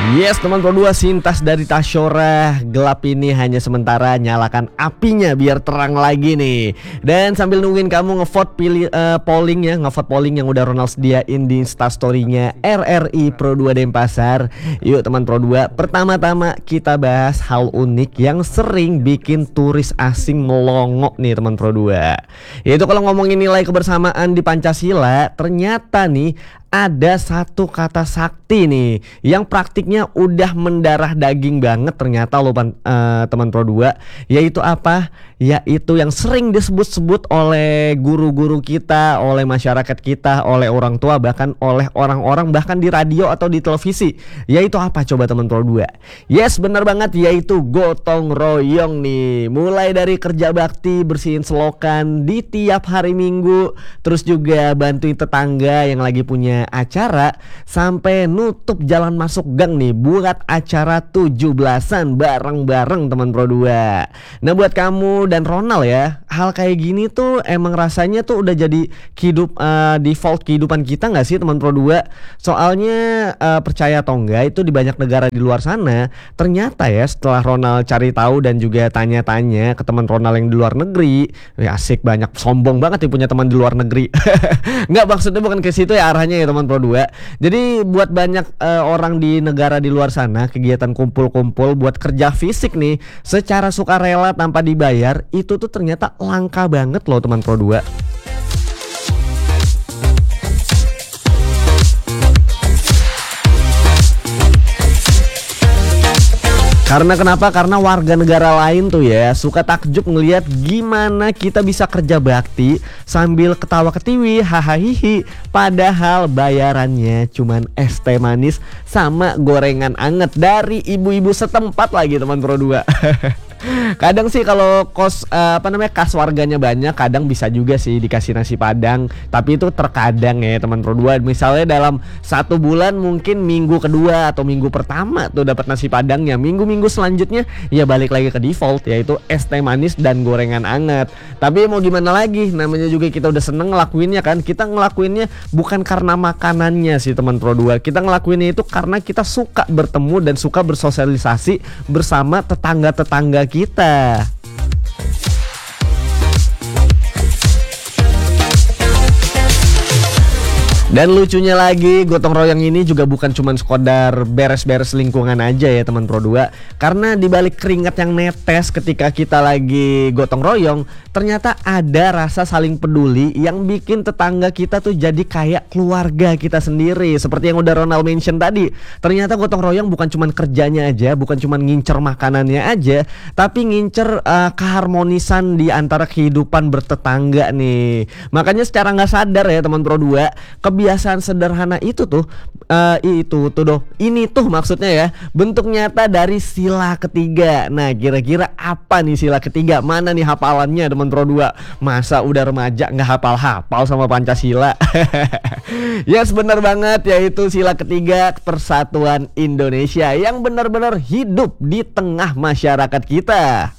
Yes teman Pro 2, Sintas dari Tasyora. Gelap ini hanya sementara, nyalakan apinya biar terang lagi nih. Dan sambil nungguin kamu ngevote polling ya, ngevote polling yang udah Ronald sediain di Instastory-nya RRI Pro 2 Denpasar. Yuk teman Pro 2, pertama-tama kita bahas hal unik yang sering bikin turis asing melongo nih teman Pro 2. Yaitu kalau ngomongin nilai kebersamaan di Pancasila, ternyata nih ada satu kata sakti nih yang praktiknya udah mendarah daging banget ternyata loh teman Pro 2. Yaitu apa? Yaitu yang sering disebut-sebut oleh guru-guru kita, oleh masyarakat kita, oleh orang tua, bahkan oleh orang-orang bahkan di radio atau di televisi. Yaitu apa coba teman Pro 2? Yes, benar banget, yaitu gotong royong nih. Mulai dari kerja bakti, bersihin selokan di tiap hari Minggu, terus juga bantuin tetangga yang lagi punya acara, sampai nutup jalan masuk gang nih buat acara 17-an bareng-bareng teman Pro 2. Nah buat kamu dan Ronald ya, hal kayak gini tuh emang rasanya tuh udah jadi default kehidupan kita gak sih teman Pro 2? Soalnya percaya atau enggak, itu di banyak negara di luar sana ternyata ya, setelah Ronald cari tahu dan juga tanya-tanya ke teman Ronald yang di luar negeri, ya asik, banyak sombong banget nih punya teman di luar negeri. Nggak, maksudnya bukan ke situ ya arahnya ya teman Pro 2. Jadi buat banyak orang di negara di luar sana, kegiatan kumpul-kumpul buat kerja fisik nih secara sukarela tanpa dibayar, itu tuh ternyata langka banget loh teman Pro 2. Karena kenapa? Karena warga negara lain tuh ya suka takjub ngelihat gimana kita bisa kerja bakti sambil ketawa ketiwi, hahaha, padahal bayarannya cuman es teh manis sama gorengan anget dari ibu-ibu setempat lagi teman Pro 2. Kadang sih kalau kas warganya banyak, kadang bisa juga sih dikasih nasi padang. Tapi itu terkadang ya teman Pro 2. Misalnya dalam satu bulan mungkin minggu kedua atau minggu pertama tuh dapat nasi padangnya, minggu-minggu selanjutnya ya balik lagi ke default, yaitu es teh manis dan gorengan anget. Tapi mau gimana lagi, namanya juga kita udah seneng ngelakuinnya kan. Kita ngelakuinnya bukan karena makanannya sih teman Pro 2. Kita ngelakuinnya itu karena kita suka bertemu dan suka bersosialisasi bersama tetangga-tetangga kita. Dan lucunya lagi, gotong royong ini juga bukan cuma sekedar beres-beres lingkungan aja ya teman Pro 2. Karena dibalik keringat yang netes ketika kita lagi gotong royong, ternyata ada rasa saling peduli yang bikin tetangga kita tuh jadi kayak keluarga kita sendiri. Seperti yang udah Ronald mention tadi, ternyata gotong royong bukan cuma kerjanya aja, bukan cuma ngincer makanannya aja, tapi ngincer keharmonisan di antara kehidupan bertetangga nih. Makanya secara nggak sadar ya teman Pro 2, kebiasaan sederhana itu tuh ini tuh maksudnya ya bentuk nyata dari sila ketiga. Nah kira-kira apa nih sila ketiga? Mana nih hafalannya teman Pro 2? Masa udah remaja nggak hafal sama Pancasila? Yes, benar banget, yaitu sila ketiga, persatuan Indonesia yang benar-benar hidup di tengah masyarakat kita.